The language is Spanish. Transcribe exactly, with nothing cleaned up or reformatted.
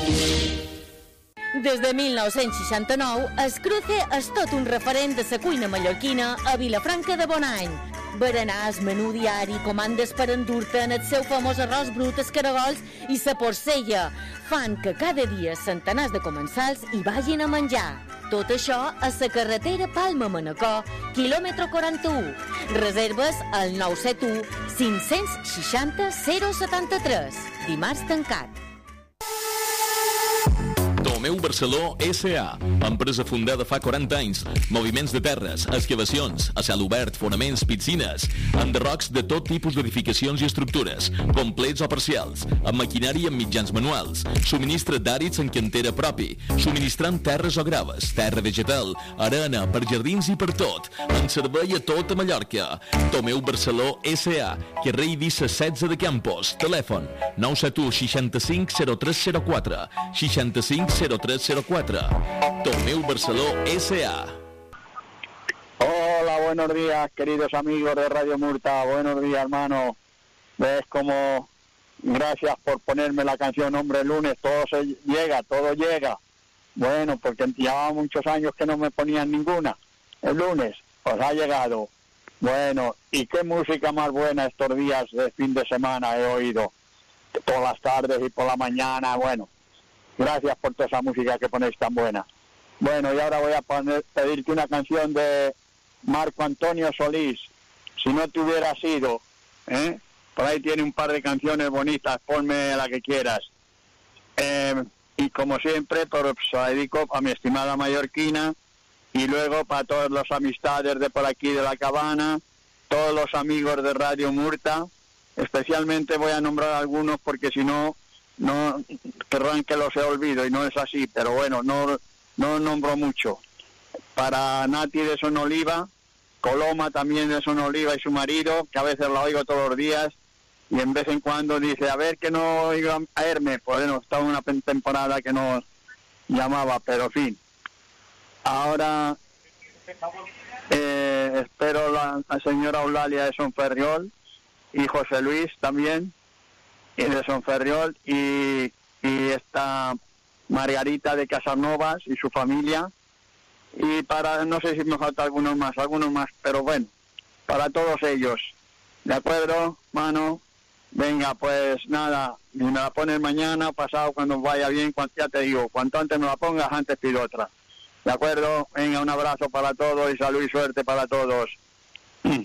Des de mil nou-cents seixanta-nou, Escruce és tot un referent de la cuina mallorquina a Vilafranca de Bonany. Berenars, menú diari, comandes per endur-te en el seu famós arròs brut, escaragols i la porcella fan que cada dia centenars de comensals hi vagin a menjar. Tot això a la carretera Palma-Manacor, quilòmetre quaranta-u. Reserves al nou set u cinc sis zero zero setanta-tres. Dimarts tancat. Tomeu Barceló S A, empresa fundada fa quaranta anys. Moviments de terres, excavacions, a cel obert, fonaments, piscines, enderrocs de tot tipus d'edificacions i estructures, complets o parcials, amb maquinari i amb mitjans manuals. Subministra d'àrids en cantera propi, subministrant terres o graves, terra vegetal, arena, per jardins i per tot. En servei a tota Mallorca. Tomeu Barceló S A, carrer Eivissa setze de Campos. Telèfon nou set u seixanta-cinc zero tres zero quatre, seixanta-cinc zero tres zero quatre. Tomeu Barceló S A. Hola, buenos días, queridos amigos de Radio Murta. Buenos días, hermano. Ves como gracias por ponerme la canción Hombre Lunes. Todo se llega, todo llega. Bueno, porque llevaba muchos años que no me ponían ninguna. El lunes, pues ha llegado. Bueno, y qué música más buena estos días de fin de semana he oído. Todas las tardes y por la mañana, bueno. Gracias por toda esa música que ponéis tan buena. Bueno, y ahora voy a poner, pedirte una canción de Marco Antonio Solís. Si no te hubiera sido, ¿eh? Por ahí tiene un par de canciones bonitas, ponme la que quieras. Eh, y como siempre, pues, se la dedico a mi estimada mallorquina y luego para todas las amistades de por aquí de la Cabana, todos los amigos de Radio Murta. Especialmente voy a nombrar algunos porque si no... no querrán que los he olvidado y no es así, pero bueno, no no nombro mucho. Para Nati de Sonoliva, Coloma también de Sonoliva y su marido, que a veces la oigo todos los días y en vez en cuando dice, a ver que no oigo a Hermes, pues bueno, estaba una temporada que no llamaba, pero en fin. Ahora eh, espero la, la señora Eulalia de Sonferriol y José Luis también, y de Sonferriol, y, y esta Margarita de Casanovas y su familia, y para, no sé si me falta algunos más, algunos más, pero bueno, para todos ellos, ¿de acuerdo, mano? Venga, pues nada, si me la pones mañana, pasado, cuando vaya bien, cuando, ya te digo, cuanto antes me la pongas, antes pido otra, ¿de acuerdo? Venga, un abrazo para todos y salud y suerte para todos.